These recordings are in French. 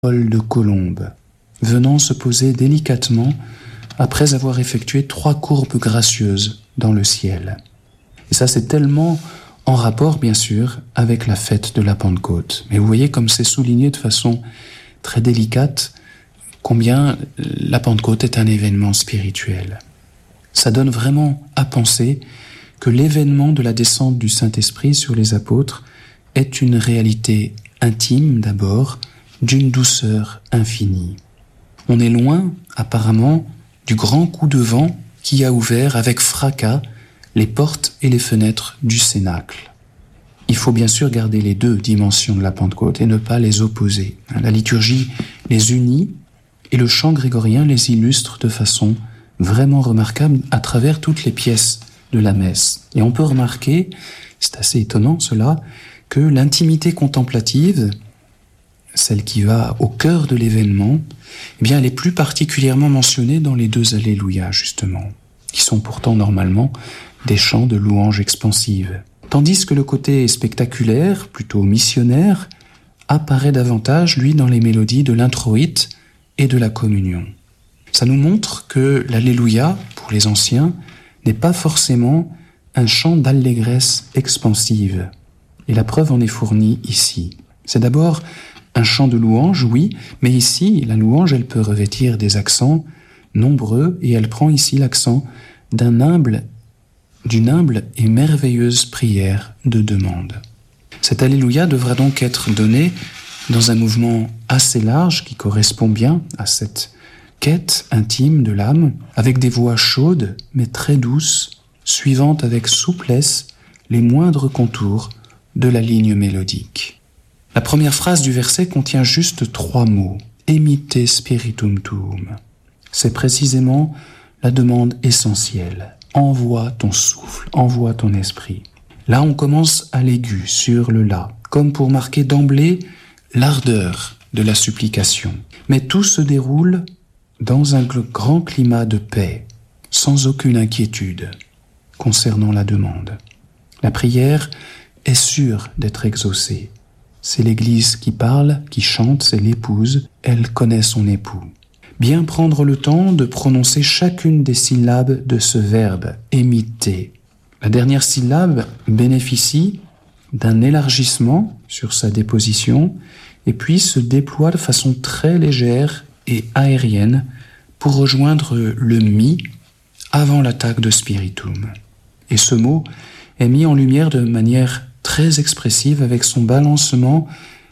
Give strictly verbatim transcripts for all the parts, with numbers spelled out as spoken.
vol de colombe, venant se poser délicatement après avoir effectué trois courbes gracieuses dans le ciel. Et ça, c'est tellement en rapport, bien sûr, avec la fête de la Pentecôte. Mais vous voyez comme c'est souligné de façon très délicate combien la Pentecôte est un événement spirituel. Ça donne vraiment à penser que l'événement de la descente du Saint-Esprit sur les apôtres est une réalité intime d'abord, d'une douceur infinie. On est loin, apparemment, du grand coup de vent qui a ouvert avec fracas les portes et les fenêtres du Cénacle. Il faut bien sûr garder les deux dimensions de la Pentecôte et ne pas les opposer. La liturgie les unit et le chant grégorien les illustre de façon vraiment remarquable à travers toutes les pièces de la messe. Et on peut remarquer, c'est assez étonnant cela, que l'intimité contemplative, celle qui va au cœur de l'événement, eh bien, elle est plus particulièrement mentionnée dans les deux Alléluia, justement, qui sont pourtant normalement des chants de louange expansive. Tandis que le côté spectaculaire, plutôt missionnaire, apparaît davantage, lui, dans les mélodies de l'introïte et de la communion. Ça nous montre que l'Alléluia, pour les anciens, n'est pas forcément un chant d'allégresse expansive. Et la preuve en est fournie ici. C'est d'abord un chant de louange, oui, mais ici, la louange, elle peut revêtir des accents nombreux et elle prend ici l'accent d'un humble, d'une humble et merveilleuse prière de demande. Cet Alléluia devra donc être donné dans un mouvement assez large qui correspond bien à cette quête intime de l'âme, avec des voix chaudes mais très douces, suivant avec souplesse les moindres contours de la ligne mélodique. La première phrase du verset contient juste trois mots, « Emite spiritum tuum ». C'est précisément la demande essentielle. Envoie ton souffle, envoie ton esprit. Là, on commence à l'aigu, sur le la, comme pour marquer d'emblée l'ardeur de la supplication. Mais tout se déroule dans un grand climat de paix, sans aucune inquiétude concernant la demande. La prière est sûre d'être exaucée. C'est l'Église qui parle, qui chante, c'est l'épouse, elle connaît son époux. Bien prendre le temps de prononcer chacune des syllabes de ce verbe, émiter. La dernière syllabe bénéficie d'un élargissement sur sa déposition et puis se déploie de façon très légère et aérienne pour rejoindre le mi avant l'attaque de spiritum. Et ce mot est mis en lumière de manière très expressive avec son balancement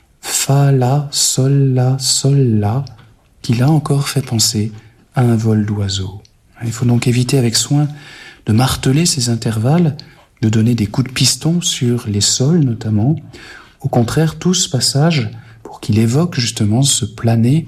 fa, la, sol, la, sol, la, qui là encore fait penser à un vol d'oiseau. Il faut donc éviter avec soin de marteler ces intervalles, de donner des coups de piston sur les sols notamment. Au contraire, tout ce passage, pour qu'il évoque justement ce planer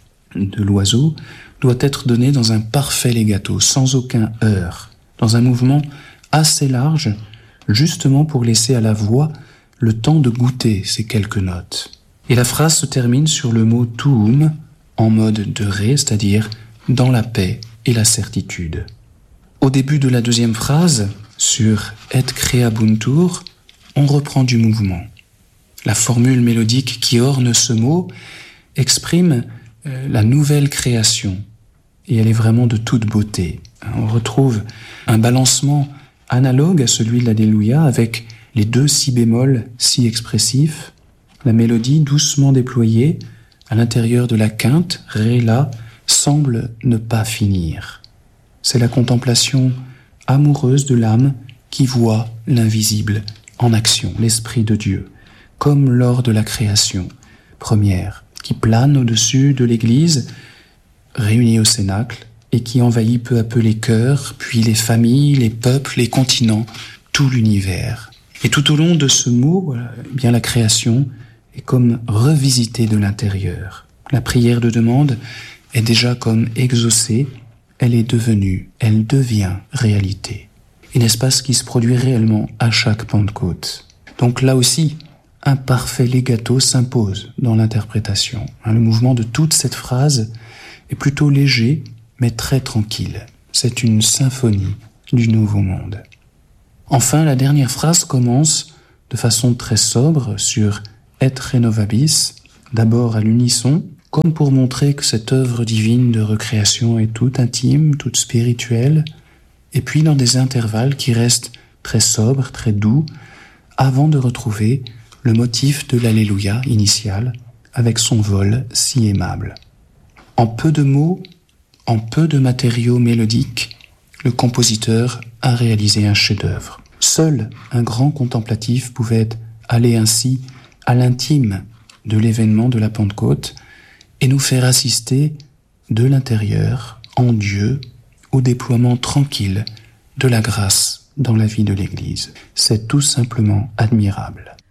de l'oiseau, doit être donné dans un parfait legato, sans aucun heurt, dans un mouvement assez large, justement pour laisser à la voix le temps de goûter ces quelques notes. Et la phrase se termine sur le mot tuum, en mode de ré, c'est-à-dire dans la paix et la certitude. Au début de la deuxième phrase, sur et creabuntur, on reprend du mouvement. La formule mélodique qui orne ce mot exprime euh, la nouvelle création, et elle est vraiment de toute beauté. On retrouve un balancement analogue à celui de l'Alléluia avec les deux si bémols si expressifs, la mélodie doucement déployée à l'intérieur de la quinte, ré, la, semble ne pas finir. C'est la contemplation amoureuse de l'âme qui voit l'invisible en action, l'Esprit de Dieu, comme lors de la création première, qui plane au-dessus de l'Église, réunie au Cénacle, et qui envahit peu à peu les cœurs, puis les familles, les peuples, les continents, tout l'univers. Et tout au long de ce mot, voilà, eh bien la création est comme revisitée de l'intérieur. La prière de demande est déjà comme exaucée, elle est devenue, elle devient réalité. Et n'est-ce pas ce qui se produit réellement à chaque Pentecôte? Donc là aussi, un parfait legato s'impose dans l'interprétation. Le mouvement de toute cette phrase est plutôt léger, mais très tranquille. C'est une symphonie du nouveau monde. Enfin, la dernière phrase commence de façon très sobre sur « et renovabis », d'abord à l'unisson, comme pour montrer que cette œuvre divine de recréation est toute intime, toute spirituelle, et puis dans des intervalles qui restent très sobres, très doux, avant de retrouver le motif de l'Alléluia initial avec son vol si aimable. En peu de mots, en peu de matériaux mélodiques, le compositeur a réalisé un chef-d'œuvre. Seul un grand contemplatif pouvait aller ainsi à l'intime de l'événement de la Pentecôte et nous faire assister de l'intérieur, en Dieu, au déploiement tranquille de la grâce dans la vie de l'Église. C'est tout simplement admirable.